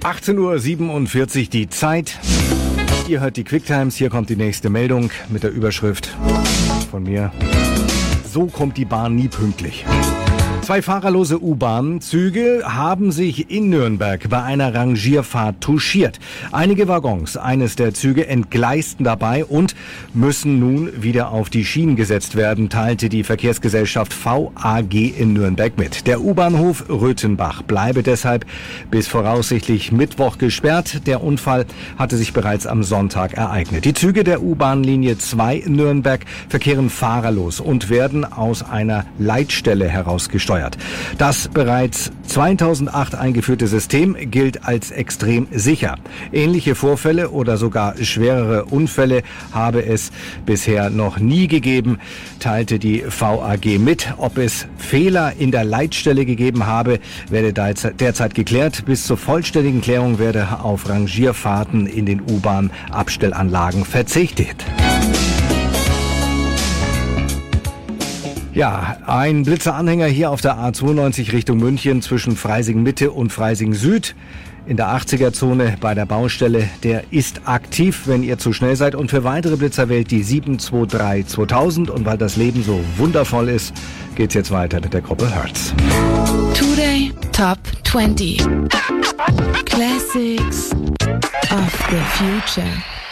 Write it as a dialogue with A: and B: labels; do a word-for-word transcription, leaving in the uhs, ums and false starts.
A: achtzehn Uhr siebenundvierzig die Zeit. Ihr hört die Quicktimes. Hier kommt die nächste Meldung mit der Überschrift von mir. So kommt die Bahn nie pünktlich. Zwei fahrerlose U-Bahn-Züge haben sich in Nürnberg bei einer Rangierfahrt touchiert. Einige Waggons eines der Züge entgleisten dabei und müssen nun wieder auf die Schienen gesetzt werden, teilte die Verkehrsgesellschaft V A G in Nürnberg mit. Der U-Bahnhof Röthenbach bleibe deshalb bis voraussichtlich Mittwoch gesperrt. Der Unfall hatte sich bereits am Sonntag ereignet. Die Züge der U-Bahn-Linie zwei in Nürnberg verkehren fahrerlos und werden aus einer Leitstelle herausgesteuert. Das bereits zweitausendacht eingeführte System gilt als extrem sicher. Ähnliche Vorfälle oder sogar schwerere Unfälle habe es bisher noch nie gegeben, teilte die V A G mit. Ob es Fehler in der Leitstelle gegeben habe, werde derzeit geklärt. Bis zur vollständigen Klärung werde auf Rangierfahrten in den U-Bahn-Abstellanlagen verzichtet. Ja, ein Blitzeranhänger hier auf der A zweiundneunzig Richtung München zwischen Freising Mitte und Freising Süd in der achtziger-Zone bei der Baustelle. Der ist aktiv, wenn ihr zu schnell seid. Und für weitere Blitzer wählt die sieben zwei drei zweitausend. Und weil das Leben so wundervoll ist, geht's jetzt weiter mit der Gruppe Hertz.
B: Today Top zwanzig Classics of the Future.